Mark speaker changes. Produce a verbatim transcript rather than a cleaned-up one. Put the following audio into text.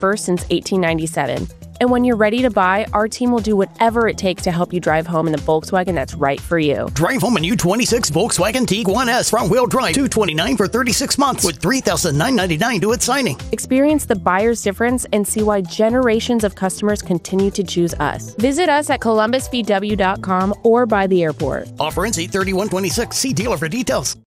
Speaker 1: first since eighteen ninety-seven. And when you're ready to buy, our team will do whatever it takes to help you drive home in the Volkswagen that's right for you.
Speaker 2: Drive home a new twenty-six Volkswagen Tiguan S front-wheel drive, two hundred twenty-nine dollars for thirty-six months with three thousand nine hundred ninety-nine dollars due at signing.
Speaker 1: Experience the buyer's difference and see why generations of customers continue to choose us. Visit us at columbus v w dot com or by the airport.
Speaker 2: Offer ends eight thirty-one twenty-six. See dealer for details.